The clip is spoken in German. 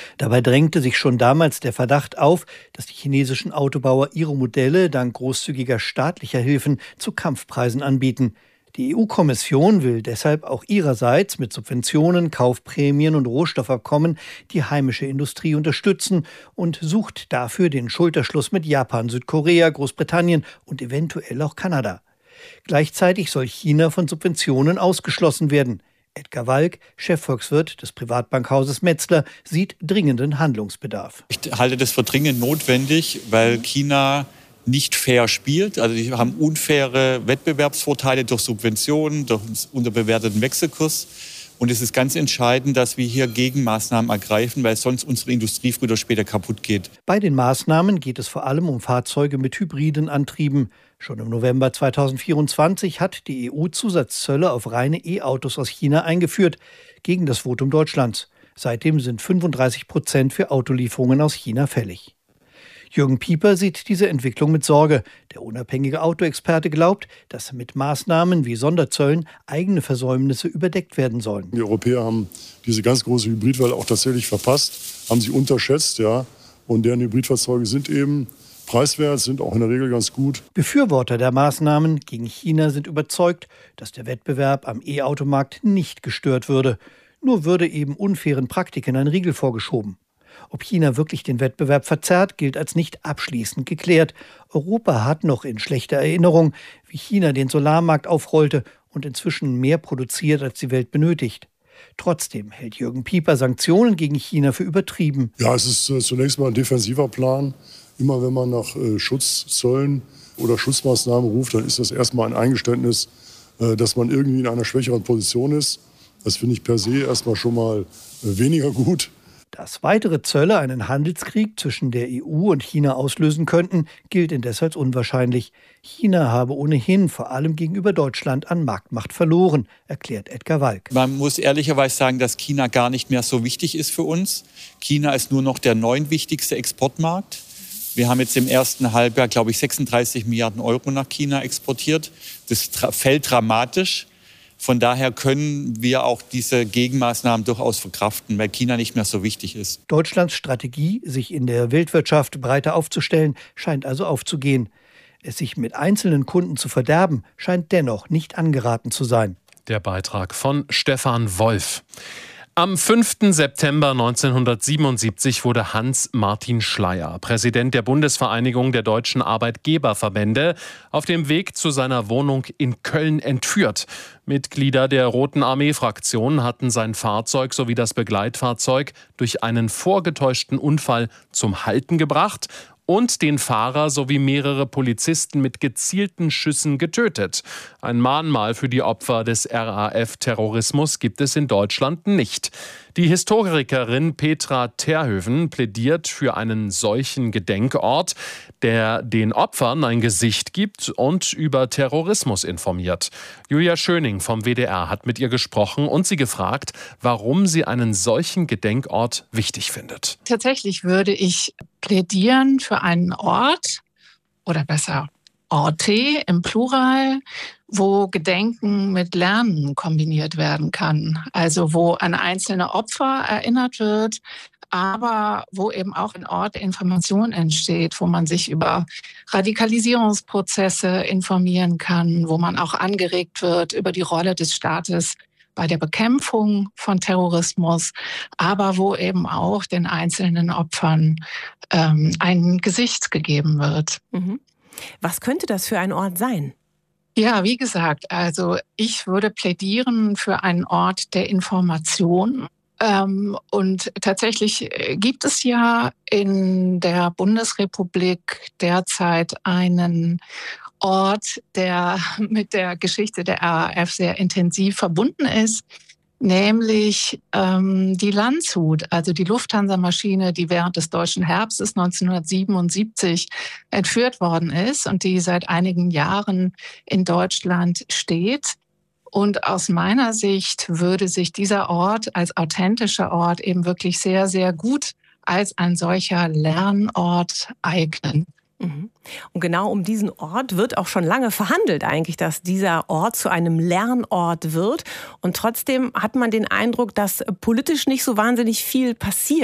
Dabei drängte sich schon damals der Verdacht auf, dass die chinesischen Autobauer ihre Modelle dank großzügiger staatlicher Hilfen zu Kampfpreisen anbieten. Die EU-Kommission will deshalb auch ihrerseits mit Subventionen, Kaufprämien und Rohstoffabkommen die heimische Industrie unterstützen und sucht dafür den Schulterschluss mit Japan, Südkorea, Großbritannien und eventuell auch Kanada. Gleichzeitig soll China von Subventionen ausgeschlossen werden. Edgar Walk, Chefvolkswirt des Privatbankhauses Metzler, sieht dringenden Handlungsbedarf. Ich halte das für dringend notwendig, weil China nicht fair spielt. Also die haben unfaire Wettbewerbsvorteile durch Subventionen, durch einen unterbewerteten Wechselkurs. Und es ist ganz entscheidend, dass wir hier Gegenmaßnahmen ergreifen, weil sonst unsere Industrie früher oder später kaputt geht. Bei den Maßnahmen geht es vor allem um Fahrzeuge mit hybriden Antrieben. Schon im November 2024 hat die EU Zusatzzölle auf reine E-Autos aus China eingeführt, gegen das Votum Deutschlands. Seitdem sind 35% für Autolieferungen aus China fällig. Jürgen Pieper sieht diese Entwicklung mit Sorge. Der unabhängige Autoexperte glaubt, dass mit Maßnahmen wie Sonderzöllen eigene Versäumnisse überdeckt werden sollen. Die Europäer haben diese ganz große Hybridwelle auch tatsächlich verpasst, haben sie unterschätzt, ja. Und deren Hybridfahrzeuge sind eben preiswert, sind auch in der Regel ganz gut. Befürworter der Maßnahmen gegen China sind überzeugt, dass der Wettbewerb am E-Automarkt nicht gestört würde. Nur würde eben unfairen Praktiken ein Riegel vorgeschoben. Ob China wirklich den Wettbewerb verzerrt, gilt als nicht abschließend geklärt. Europa hat noch in schlechter Erinnerung, wie China den Solarmarkt aufrollte und inzwischen mehr produziert, als die Welt benötigt. Trotzdem hält Jürgen Pieper Sanktionen gegen China für übertrieben. Ja, es ist zunächst mal ein defensiver Plan. Immer wenn man nach Schutzzöllen oder Schutzmaßnahmen ruft, dann ist das erstmal ein Eingeständnis, dass man irgendwie in einer schwächeren Position ist. Das finde ich per se erstmal schon mal weniger gut. Dass weitere Zölle einen Handelskrieg zwischen der EU und China auslösen könnten, gilt indes als unwahrscheinlich. China habe ohnehin vor allem gegenüber Deutschland an Marktmacht verloren, erklärt Edgar Walk. Man muss ehrlicherweise sagen, dass China gar nicht mehr so wichtig ist für uns. China ist nur noch der 9. wichtigste Exportmarkt. Wir haben jetzt im ersten Halbjahr, glaube ich, 36 Milliarden Euro nach China exportiert. Das fällt dramatisch. Von daher können wir auch diese Gegenmaßnahmen durchaus verkraften, weil China nicht mehr so wichtig ist. Deutschlands Strategie, sich in der Weltwirtschaft breiter aufzustellen, scheint also aufzugehen. Es sich mit einzelnen Kunden zu verderben, scheint dennoch nicht angeraten zu sein. Der Beitrag von Stefan Wolf. Am 5. September 1977 wurde Hans-Martin Schleyer, Präsident der Bundesvereinigung der deutschen Arbeitgeberverbände, auf dem Weg zu seiner Wohnung in Köln entführt. Mitglieder der Roten Armee-Fraktion hatten sein Fahrzeug sowie das Begleitfahrzeug durch einen vorgetäuschten Unfall zum Halten gebracht und den Fahrer sowie mehrere Polizisten mit gezielten Schüssen getötet. Ein Mahnmal für die Opfer des RAF-Terrorismus gibt es in Deutschland nicht. Die Historikerin Petra Terhöven plädiert für einen solchen Gedenkort, der den Opfern ein Gesicht gibt und über Terrorismus informiert. Julia Schöning vom WDR hat mit ihr gesprochen und sie gefragt, warum sie einen solchen Gedenkort wichtig findet. Tatsächlich würde ich plädieren für einen Ort, oder besser Orte im Plural, wo Gedenken mit Lernen kombiniert werden kann. Also wo an einzelne Opfer erinnert wird, aber wo eben auch ein Ort der Information entsteht, wo man sich über Radikalisierungsprozesse informieren kann, wo man auch angeregt wird über die Rolle des Staates bei der Bekämpfung von Terrorismus, aber wo eben auch den einzelnen Opfern ein Gesicht gegeben wird. Was könnte das für ein Ort sein? Ja, wie gesagt, also ich würde plädieren für einen Ort der Information. Und tatsächlich gibt es ja in der Bundesrepublik derzeit einen Ort, der mit der Geschichte der RAF sehr intensiv verbunden ist, nämlich die Landshut, also die Lufthansa-Maschine, die während des Deutschen Herbstes 1977 entführt worden ist und die seit einigen Jahren in Deutschland steht. Und aus meiner Sicht würde sich dieser Ort als authentischer Ort eben wirklich sehr, sehr gut als ein solcher Lernort eignen. Und genau um diesen Ort wird auch schon lange verhandelt eigentlich, dass dieser Ort zu einem Lernort wird. Und trotzdem hat man den Eindruck, dass politisch nicht so wahnsinnig viel passiert.